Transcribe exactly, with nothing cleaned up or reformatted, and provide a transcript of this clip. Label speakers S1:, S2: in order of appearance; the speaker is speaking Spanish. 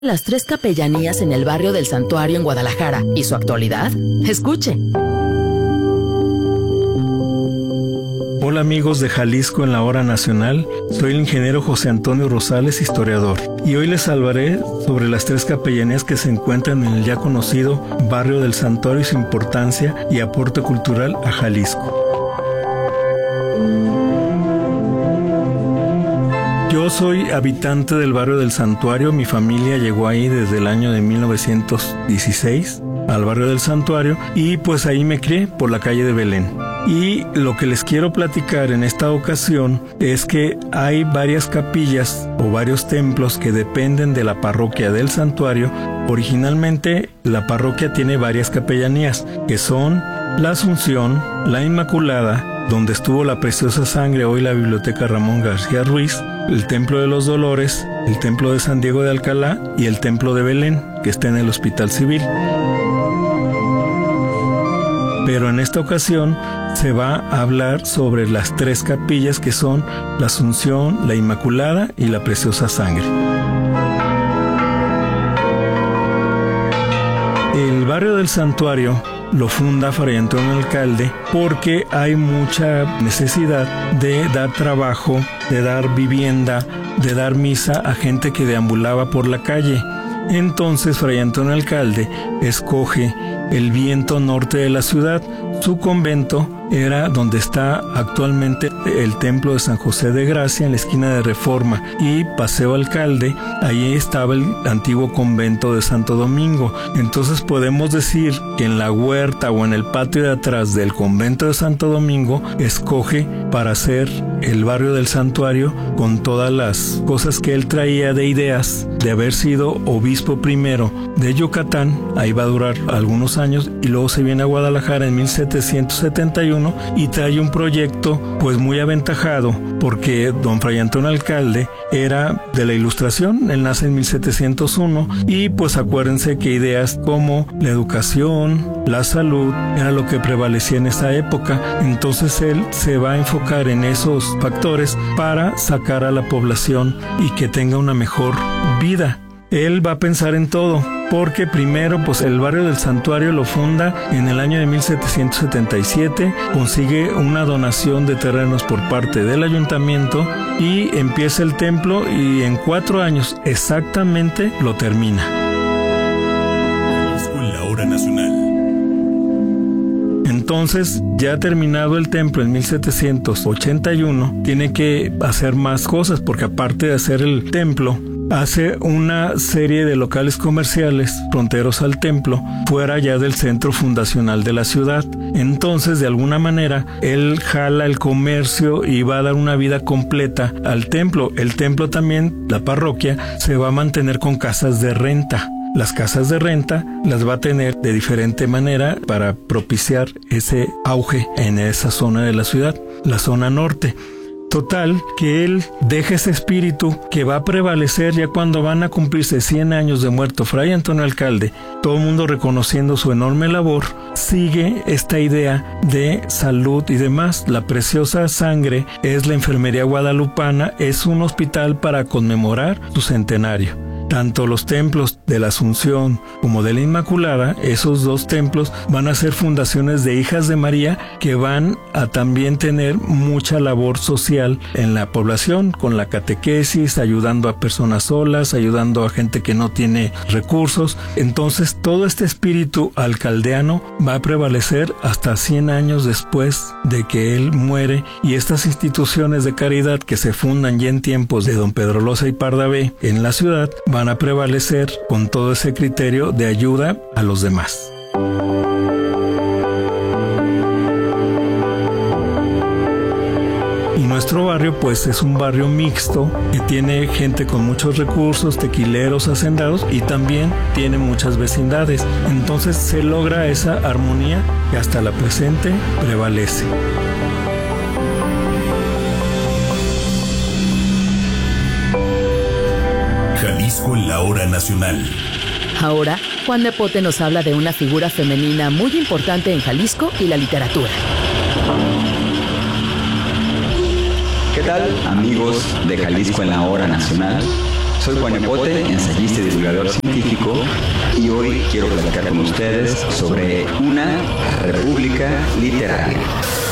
S1: Las tres capellanías en el barrio del Santuario en Guadalajara y su actualidad. Escuche.
S2: Hola amigos de Jalisco en la Hora Nacional, soy el ingeniero José Antonio Rosales, historiador, y hoy les hablaré sobre las tres capellanías que se encuentran en el ya conocido barrio del Santuario y su importancia y aporte cultural a Jalisco. Yo soy habitante del barrio del Santuario, mi familia llegó ahí desde el año de mil novecientos dieciséis al barrio del Santuario y pues ahí me crié por la calle de Belén. Y lo que les quiero platicar en esta ocasión es que hay varias capillas o varios templos que dependen de la parroquia del Santuario. Originalmente la parroquia tiene varias capellanías que son la Asunción, la Inmaculada, donde estuvo la Preciosa Sangre, hoy la Biblioteca Ramón García Ruiz, el Templo de los Dolores, el Templo de San Diego de Alcalá y el Templo de Belén, que está en el Hospital Civil. Pero en esta ocasión se va a hablar sobre las tres capillas que son la Asunción, la Inmaculada y la Preciosa Sangre. El barrio del Santuario lo funda Fray Antonio Alcalde porque hay mucha necesidad de dar trabajo, de dar vivienda, de dar misa a gente que deambulaba por la calle. Entonces Fray Antonio Alcalde escoge el viento norte de la ciudad. Su convento era donde está actualmente el templo de San José de Gracia en la esquina de Reforma y Paseo Alcalde. Allí estaba el antiguo convento de Santo Domingo. Entonces podemos decir que en la huerta o en el patio de atrás del convento de Santo Domingo escoge para hacer el barrio del Santuario con todas las cosas que él traía de ideas de haber sido obispo primero de Yucatán. Ahí va a durar algunos años y luego se viene a Guadalajara en mil setecientos setenta y uno y trae un proyecto pues muy aventajado porque don Fray Antonio Alcalde era de la Ilustración, él nace en mil setecientos uno y pues acuérdense que ideas como la educación, la salud era lo que prevalecía en esa época. Entonces él se va a enfocar en esos factores para sacar a la población y que tenga una mejor vida. Él va a pensar en todo, porque primero pues el barrio del Santuario lo funda en el año de mil setecientos setenta y siete, consigue una donación de terrenos por parte del ayuntamiento y empieza el templo y en cuatro años exactamente lo termina.
S3: En la Hora Nacional.
S2: Entonces, ya terminado el templo en mil setecientos ochenta y uno, tiene que hacer más cosas porque aparte de hacer el templo, hace una serie de locales comerciales fronteros al templo, fuera ya del centro fundacional de la ciudad. Entonces, de alguna manera, él jala el comercio y va a dar una vida completa al templo. El templo también, la parroquia, se va a mantener con casas de renta. Las casas de renta las va a tener de diferente manera para propiciar ese auge en esa zona de la ciudad, la zona norte. Total, que él deja ese espíritu que va a prevalecer ya cuando van a cumplirse cien años de muerto Fray Antonio Alcalde, todo el mundo reconociendo su enorme labor, sigue esta idea de salud y demás. La Preciosa Sangre es la enfermería guadalupana, es un hospital para conmemorar su centenario. Tanto los templos de la Asunción como de la Inmaculada, esos dos templos van a ser fundaciones de hijas de María que van a también tener mucha labor social en la población, con la catequesis, ayudando a personas solas, ayudando a gente que no tiene recursos. Entonces todo este espíritu alcaldeano va a prevalecer hasta cien años después de que él muere, y estas instituciones de caridad que se fundan ya en tiempos de don Pedro Loza y Pardavé en la ciudad van a prevalecer con todo ese criterio de ayuda a los demás. Y nuestro barrio pues es un barrio mixto que tiene gente con muchos recursos, tequileros, hacendados, y también tiene muchas vecindades. Entonces se logra esa armonía que hasta la presente prevalece.
S3: Jalisco en la Hora Nacional.
S1: Ahora, Juan Nepote nos habla de una figura femenina muy importante en Jalisco y la literatura.
S4: ¿Qué tal, amigos de Jalisco en la Hora Nacional? Soy Juan Epote, ensayista y divulgador científico, y hoy quiero platicar con ustedes sobre una república literaria.